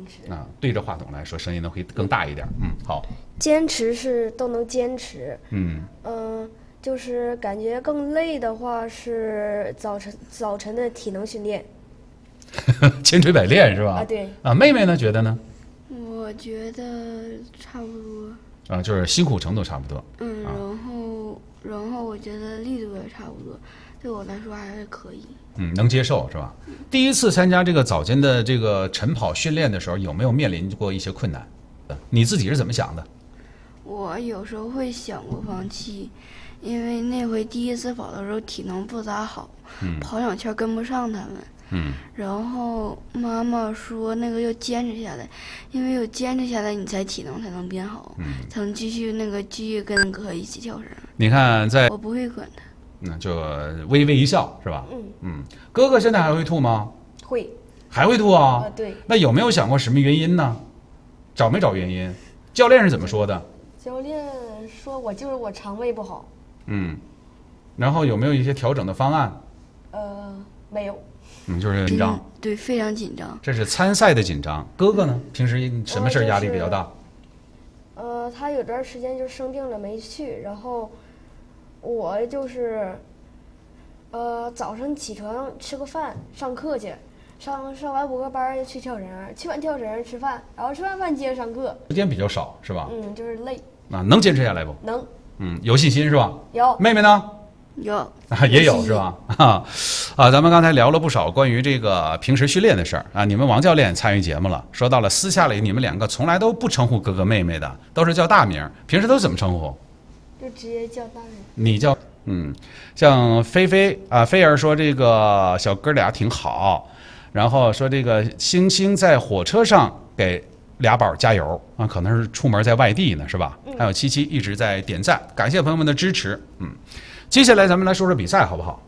持啊，对着话筒来说，声音呢会更大一点。好。 坚持是都能坚持。就是感觉更累的话是早晨的体能训练。 千锤百炼是吧？ 啊，对。 啊，妹妹呢？觉得呢？ 我觉得差不多。 啊，就是辛苦程度差不多。 然后我觉得力度也差不多，对我来说还是可以。 能接受是吧？第一次参加这个早间的这个晨跑训练的时候，有没有面临过一些困难？你自己是怎么想的？ 我有时候会想过放弃，因为那回第一次跑的时候体能不咋好，跑2圈跟不上他们。然后妈妈说那个要坚持下来，因为有坚持下来，你体能才能变好，才能继续跟哥一起跳绳。 你看， 我不会管他， 那就微微一笑是吧？哥哥现在还会吐吗？ 会， 还会吐啊？ 对。 那有没有想过什么原因呢？找没找原因？教练是怎么说的？ 教练说我肠胃不好。 然后有没有一些调整的方案？ 没有。 就是紧张。 对，非常紧张。 这是参赛的紧张。哥哥呢？平时什么事压力比较大？ 他有段时间就生病了没去，然后我就是早上起床吃个饭上课去，上完补课班就去跳绳，去完跳绳吃饭，然后吃完饭接着上课。时间比较少是吧？ 就是累。 能坚持下来不？ 能。 有信心是吧？ 有。 妹妹呢？ 有。 也有是吧？咱们刚才聊了不少关于这个平时训练的事儿啊。你们王教练参与节目了，说到了私下里你们2个从来都不称呼哥哥妹妹的，都是叫大名，平时都怎么称呼？ 就直接叫大名。 你叫像菲儿说这个小哥俩挺好，然后说这个星星在火车上给俩宝加油啊，可能是出门在外地呢是吧？还有七七一直在点赞，感谢朋友们的支持。接下来咱们来说说比赛好不好？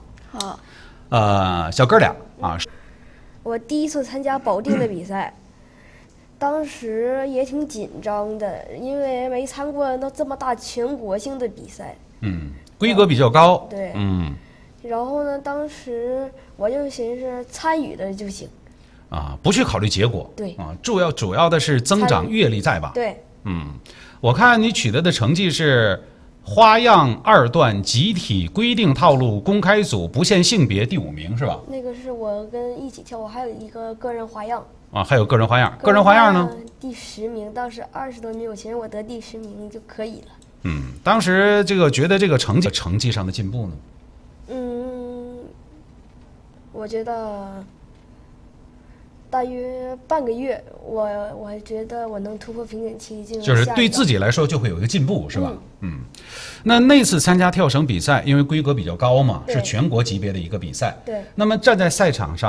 好。 小哥俩啊， 我第一次参加保定的比赛，当时也挺紧张的，因为没参过那这么大全国性的比赛。 规格比较高。 对。然后呢，当时我就寻思参与的就行。 不去考虑结果。 对。 主要的是增长阅历在吧？ 对。 我看你取得的成绩是花样2段集体规定套路公开组不限性别第5名是吧？ 那个是我跟一起跳，我还有一个个人花样。 还有个人花样。个人花样呢？ 第10名，当时20多名，我寻思我得第10名就可以了。 当时觉得这个成绩上的进步呢？ 我觉得大约半个月，我觉得我能突破瓶颈期， 就是对自己来说就会有一个进步，是吧？那次参加跳绳比赛，因为规格比较高嘛，是全国级别的一个比赛。 对。 那么站在赛场上。